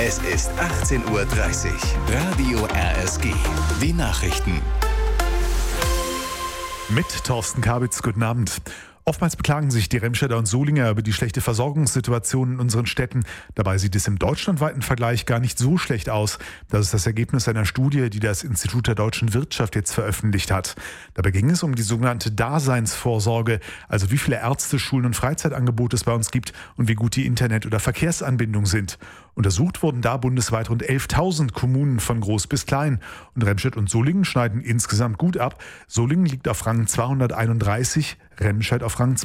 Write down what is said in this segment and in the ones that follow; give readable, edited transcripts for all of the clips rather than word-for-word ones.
Es ist 18:30 Uhr. Radio RSG. Die Nachrichten. Mit Thorsten Kabitz, guten Abend. Oftmals beklagen sich die Remscheider und Solinger über die schlechte Versorgungssituation in unseren Städten. Dabei sieht es im deutschlandweiten Vergleich gar nicht so schlecht aus. Das ist das Ergebnis einer Studie, die das Institut der deutschen Wirtschaft jetzt veröffentlicht hat. Dabei ging es um die sogenannte Daseinsvorsorge, also wie viele Ärzte, Schulen und Freizeitangebote es bei uns gibt und wie gut die Internet- oder Verkehrsanbindungen sind. Untersucht wurden da bundesweit rund 11.000 Kommunen von groß bis klein. Und Remscheid und Solingen schneiden insgesamt gut ab. Solingen liegt auf Rang 231, Remscheid auf Rang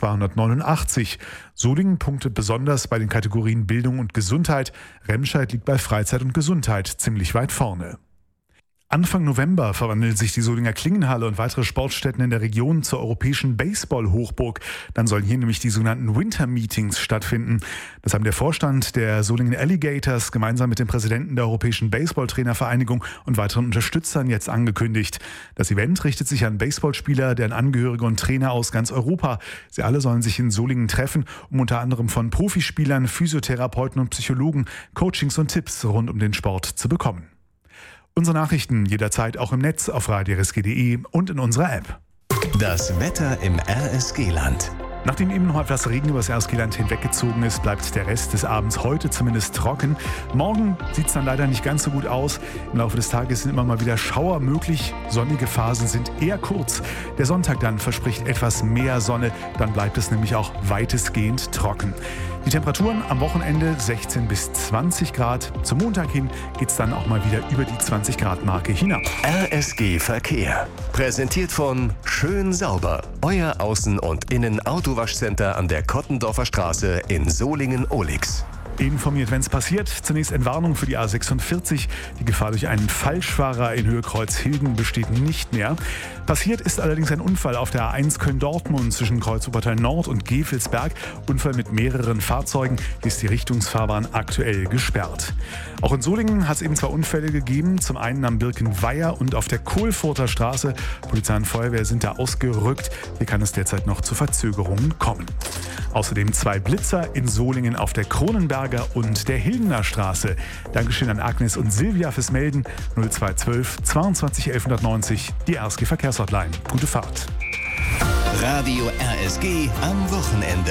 289. Solingen punktet besonders bei den Kategorien Bildung und Gesundheit. Remscheid liegt bei Freizeit und Gesundheit ziemlich weit vorne. Anfang November verwandelt sich die Solinger Klingenhalle und weitere Sportstätten in der Region zur europäischen Baseball-Hochburg. Dann sollen hier nämlich die sogenannten Winter-Meetings stattfinden. Das haben der Vorstand der Solingen Alligators gemeinsam mit dem Präsidenten der Europäischen Baseball-Trainervereinigung und weiteren Unterstützern jetzt angekündigt. Das Event richtet sich an Baseballspieler, deren Angehörige und Trainer aus ganz Europa. Sie alle sollen sich in Solingen treffen, um unter anderem von Profispielern, Physiotherapeuten und Psychologen Coachings und Tipps rund um den Sport zu bekommen. Unsere Nachrichten jederzeit auch im Netz auf radiorsg.de und in unserer App. Das Wetter im RSG-Land. Nachdem eben noch etwas Regen über das RSG-Land hinweggezogen ist, bleibt der Rest des Abends heute zumindest trocken. Morgen sieht es dann leider nicht ganz so gut aus. Im Laufe des Tages sind immer mal wieder Schauer möglich. Sonnige Phasen sind eher kurz. Der Sonntag dann verspricht etwas mehr Sonne. Dann bleibt es nämlich auch weitestgehend trocken. Die Temperaturen am Wochenende 16 bis 20 Grad. Zum Montag hin geht es dann auch mal wieder über die 20 Grad Marke hinab. RSG Verkehr. Präsentiert von Schön Sauber. Euer Außen- und Innen-Autowaschcenter an der Kottendorfer Straße in Solingen-Ohlix. Informiert, wenn es passiert. Zunächst Entwarnung für die A46. Die Gefahr durch einen Falschfahrer in Höhe Kreuzhilden besteht nicht mehr. Passiert ist allerdings ein Unfall auf der A1 Köln-Dortmund zwischen Kreuz-Wuppertal Nord und Gevelsberg. Unfall mit mehreren Fahrzeugen. Hier ist die Richtungsfahrbahn aktuell gesperrt. Auch in Solingen hat es eben 2 Unfälle gegeben. Zum einen am Birkenweiher und auf der Kohlfurter Straße. Polizei und Feuerwehr sind da ausgerückt. Hier kann es derzeit noch zu Verzögerungen kommen. Außerdem 2 Blitzer in Solingen auf der Kronenberger und der Hildener Straße. Dankeschön an Agnes und Silvia fürs Melden. 0212 22 1190, die RSG Verkehrshotline. Gute Fahrt. Radio RSG am Wochenende.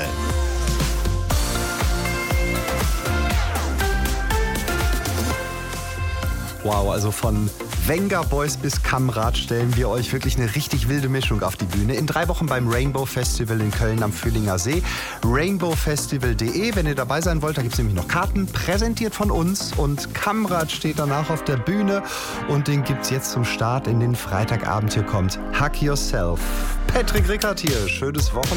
Wow, also von Venga Boys bis Kamrad stellen wir euch wirklich eine richtig wilde Mischung auf die Bühne. In 3 Wochen beim Rainbow Festival in Köln am Fühlinger See. rainbowfestival.de, wenn ihr dabei sein wollt, da gibt es nämlich noch Karten, präsentiert von uns. Und Kamrad steht danach auf der Bühne und den gibt es jetzt zum Start in den Freitagabend. Hier kommt Hack Yourself. Patrick Rickert hier, schönes Wochenende.